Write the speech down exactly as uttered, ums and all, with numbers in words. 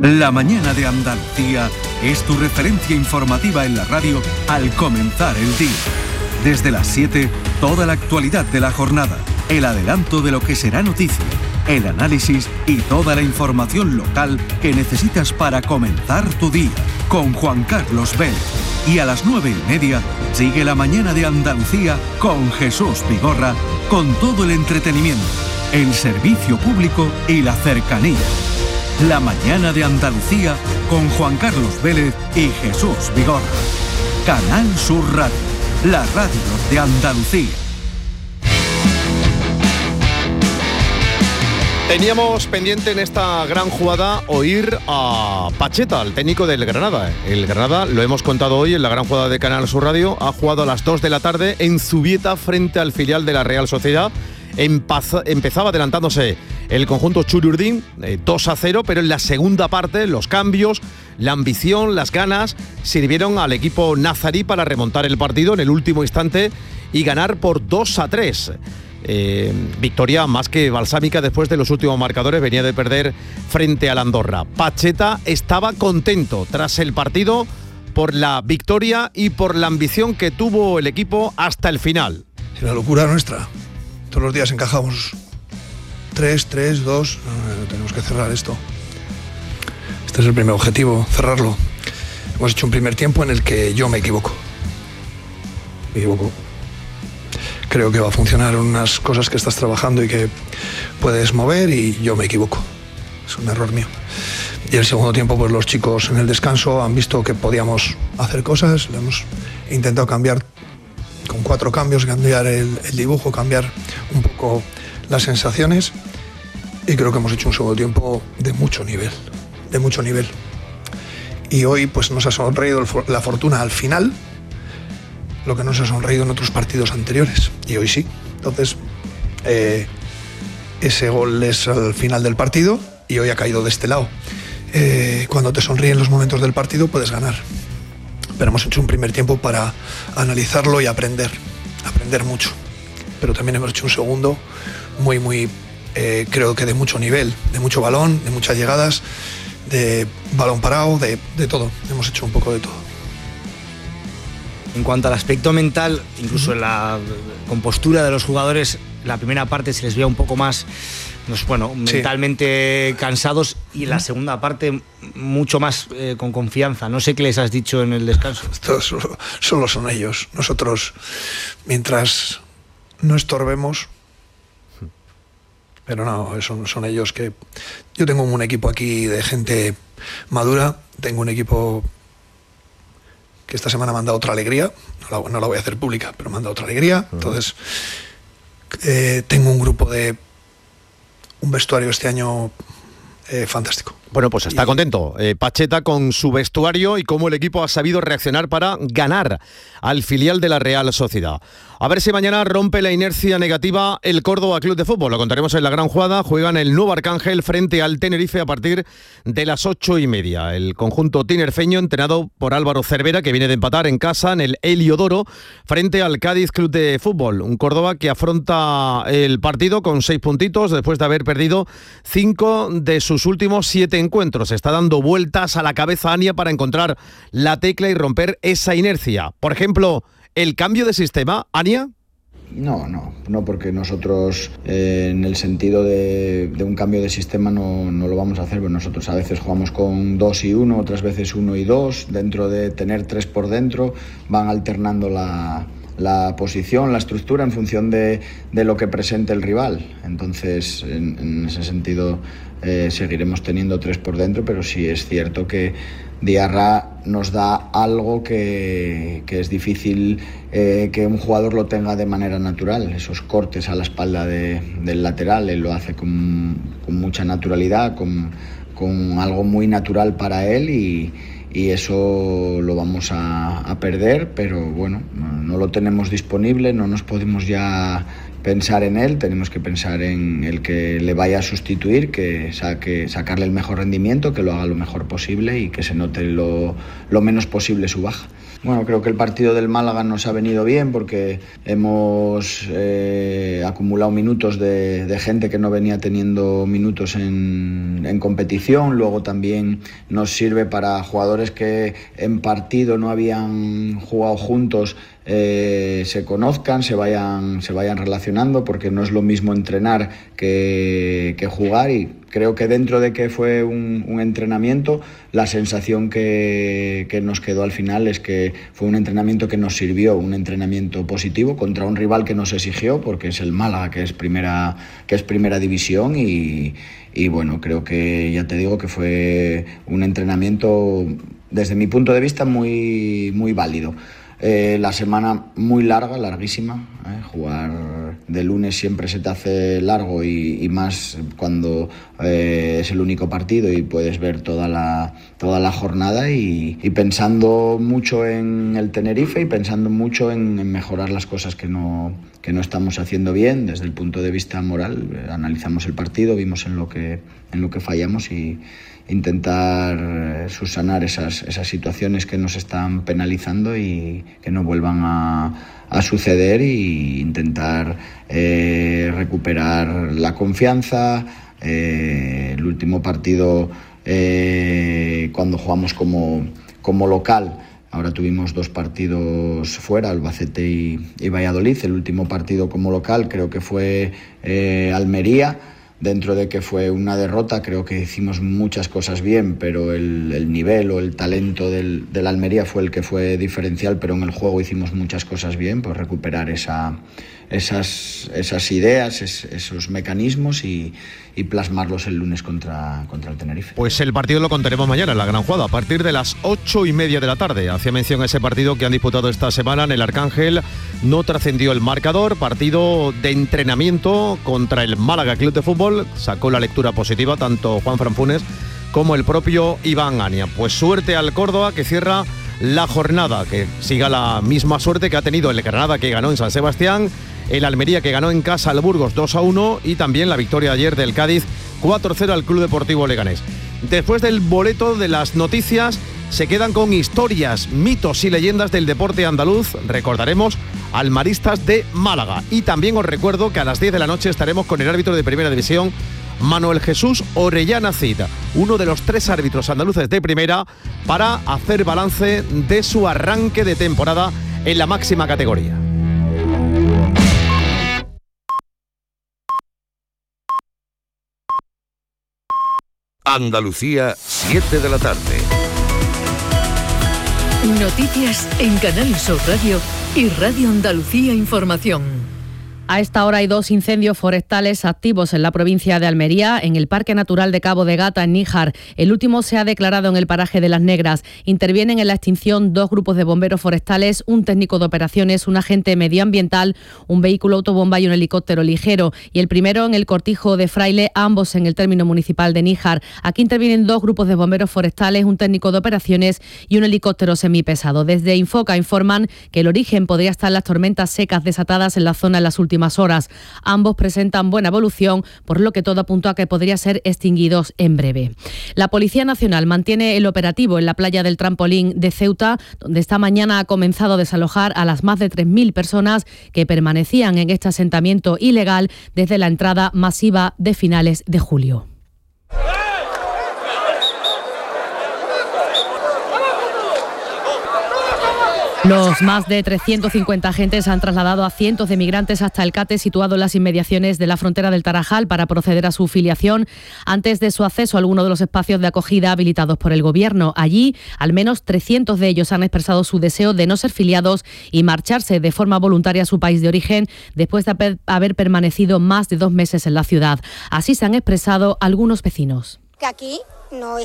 La mañana de Andalucía es tu referencia informativa en la radio al comenzar el día. Desde las siete, toda la actualidad de la jornada, el adelanto de lo que será noticia, el análisis y toda la información local que necesitas para comenzar tu día. Con Juan Carlos Vélez. Y a las nueve y media, sigue la mañana de Andalucía con Jesús Vigorra, con todo el entretenimiento, el servicio público y la cercanía. La mañana de Andalucía con Juan Carlos Vélez y Jesús Vigorra. Canal Sur Radio, la radio de Andalucía. Teníamos pendiente en esta gran jugada oír a Pacheta, el técnico del Granada. El Granada, lo hemos contado hoy en la gran jugada de Canal Sur Radio, ha jugado a las dos de la tarde en Zubieta frente al filial de la Real Sociedad. Empaz- empezaba adelantándose el conjunto Chururdín, eh, dos a cero, pero en la segunda parte los cambios, la ambición, las ganas sirvieron al equipo nazarí para remontar el partido en el último instante y ganar por dos a tres. Eh, victoria más que balsámica después de los últimos marcadores, venía de perder frente al Andorra. Pacheta estaba contento tras el partido por la victoria y por la ambición que tuvo el equipo hasta el final. Es la locura nuestra. Todos los días encajamos tres, tres, dos. No, no, tenemos que cerrar esto. Este es el primer objetivo, cerrarlo. Hemos hecho un primer tiempo en el que yo me equivoco. Me equivoco. Creo que va a funcionar unas cosas que estás trabajando y que puedes mover y yo me equivoco. Es un error mío. Y el segundo tiempo, pues los chicos en el descanso han visto que podíamos hacer cosas. Le hemos intentado cambiar con cuatro cambios, cambiar el, el dibujo, cambiar un poco las sensaciones. Y creo que hemos hecho un segundo tiempo de mucho nivel, de mucho nivel. Y hoy pues nos ha sonreído la fortuna al final, lo que nos ha sonreído en otros partidos anteriores, y hoy sí. Entonces, eh, ese gol es al final del partido y hoy ha caído de este lado. Eh, cuando te sonríen los momentos del partido puedes ganar, pero hemos hecho un primer tiempo para analizarlo y aprender, aprender mucho, pero también hemos hecho un segundo muy, muy, eh, creo que de mucho nivel, de mucho balón, de muchas llegadas, de balón parado, de, de todo, hemos hecho un poco de todo. En cuanto al aspecto mental, incluso en la compostura de los jugadores, la primera parte se les veía un poco más, pues, bueno, mentalmente sí. cansados, y en la segunda parte mucho más eh, con confianza. No sé qué les has dicho en el descanso. Esto solo, solo son ellos. Nosotros, mientras no estorbemos, pero no, son, son ellos que... Yo tengo un equipo aquí de gente madura, tengo un equipo que esta semana me han dado otra alegría, no la, no la voy a hacer pública, pero me han dado otra alegría. Uh-huh. Entonces, eh, tengo un grupo de... un vestuario este año eh, fantástico. Bueno, pues está contento eh, Pacheta con su vestuario y cómo el equipo ha sabido reaccionar para ganar al filial de la Real Sociedad. A ver si mañana rompe la inercia negativa el Córdoba Club de Fútbol. Lo contaremos en la gran jugada. Juegan el Nuevo Arcángel frente al Tenerife a partir de las ocho y media. El conjunto tinerfeño, entrenado por Álvaro Cervera, que viene de empatar en casa en el Heliodoro frente al Cádiz Club de Fútbol. Un Córdoba que afronta el partido con seis puntitos después de haber perdido cinco de sus últimos siete encuentros. Está dando vueltas a la cabeza Ania para encontrar la tecla y romper esa inercia. Por ejemplo, ¿el cambio de sistema, Ania? No, no, no, porque nosotros eh, en el sentido de, de un cambio de sistema no, no lo vamos a hacer, porque nosotros a veces jugamos con dos y uno, otras veces uno y dos, dentro de tener tres por dentro, van alternando la, la posición, la estructura en función de, de lo que presente el rival. Entonces, en, en ese sentido, eh, seguiremos teniendo tres por dentro, pero sí es cierto que Diarra nos da algo que, que es difícil eh, que un jugador lo tenga de manera natural, esos cortes a la espalda de, del lateral. Él lo hace con, con mucha naturalidad, con, con algo muy natural para él, y, y eso lo vamos a, a perder, pero bueno, no, no lo tenemos disponible, no nos podemos ya pensar en él, tenemos que pensar en el que le vaya a sustituir, que saque, sacarle el mejor rendimiento, que lo haga lo mejor posible y que se note lo, lo menos posible su baja. Bueno, creo que el partido del Málaga nos ha venido bien porque hemos eh, acumulado minutos de, de gente que no venía teniendo minutos en, en competición. Luego también nos sirve para jugadores que en partido no habían jugado juntos, eh, se conozcan, se vayan, se vayan relacionando, porque no es lo mismo entrenar que, que jugar. Y creo que dentro de que fue un, un entrenamiento, la sensación que, que nos quedó al final es que fue un entrenamiento que nos sirvió, un entrenamiento positivo contra un rival que nos exigió, porque es el Málaga, que es primera, que es primera división. Y, y bueno, creo que ya te digo que fue un entrenamiento, desde mi punto de vista, muy, muy válido. Eh, la semana muy larga, larguísima, ¿eh? Jugar de lunes siempre se te hace largo y, y más cuando eh, es el único partido y puedes ver toda la, toda la jornada y, y pensando mucho en el Tenerife y pensando mucho en, en mejorar las cosas que no, que no estamos haciendo bien desde el punto de vista moral. Eh, analizamos el partido, vimos en lo que, en lo que fallamos y intentar subsanar esas, esas situaciones que nos están penalizando y que no vuelvan a, a suceder, e intentar eh, recuperar la confianza. Eh, el último partido, eh, cuando jugamos como, como local, ahora tuvimos dos partidos fuera, Albacete y, y Valladolid. El último partido como local creo que fue eh, Almería. Dentro de que fue una derrota, creo que hicimos muchas cosas bien, pero el, el nivel o el talento del, del Almería fue el que fue diferencial, pero en el juego hicimos muchas cosas bien, pues recuperar esa, esas, esas ideas, es, esos mecanismos y, y plasmarlos el lunes contra, contra el Tenerife. Pues el partido lo contaremos mañana en la Gran Jugada, a partir de las ocho y media de la tarde. Hacía mención a ese partido que han disputado esta semana en el Arcángel. No trascendió el marcador, partido de entrenamiento contra el Málaga Club de Fútbol. Sacó la lectura positiva tanto Juan Fran Funes como el propio Iván Ania. Pues suerte al Córdoba, que cierra la jornada, que siga la misma suerte que ha tenido el Granada, que ganó en San Sebastián, el Almería, que ganó en casa al Burgos dos a uno, y también la victoria ayer del Cádiz cuatro cero al Club Deportivo Leganés. Después del boleto de las noticias, se quedan con historias, mitos y leyendas del deporte andaluz. Recordaremos al Maristas de Málaga. Y también os recuerdo que a las diez de la noche estaremos con el árbitro de Primera División, Manuel Jesús Orellana Cid, uno de los tres árbitros andaluces de Primera, para hacer balance de su arranque de temporada en la máxima categoría. Andalucía, siete de la tarde. Noticias en Canal Sur Radio y Radio Andalucía Información. A esta hora hay dos incendios forestales activos en la provincia de Almería, en el Parque Natural de Cabo de Gata, en Níjar. El último se ha declarado en el paraje de Las Negras. Intervienen en la extinción dos grupos de bomberos forestales, un técnico de operaciones, un agente medioambiental, un vehículo autobomba y un helicóptero ligero. Y el primero en el Cortijo de Fraile, ambos en el término municipal de Níjar. Aquí intervienen dos grupos de bomberos forestales, un técnico de operaciones y un helicóptero semipesado. Desde Infoca informan que el origen podría estar en las tormentas secas desatadas en la zona en las últimas horas. Ambos presentan buena evolución, por lo que todo apunta a que podrían ser extinguidos en breve. La Policía Nacional mantiene el operativo en la playa del Trampolín de Ceuta, donde esta mañana ha comenzado a desalojar a las más de tres mil personas que permanecían en este asentamiento ilegal desde la entrada masiva de finales de julio. Los más de trescientos cincuenta agentes han trasladado a cientos de migrantes hasta el CATE, situado en las inmediaciones de la frontera del Tarajal, para proceder a su filiación antes de su acceso a alguno de los espacios de acogida habilitados por el Gobierno. Allí, al menos trescientos de ellos han expresado su deseo de no ser filiados y marcharse de forma voluntaria a su país de origen después de haber permanecido más de dos meses en la ciudad. Así se han expresado algunos vecinos. Que aquí no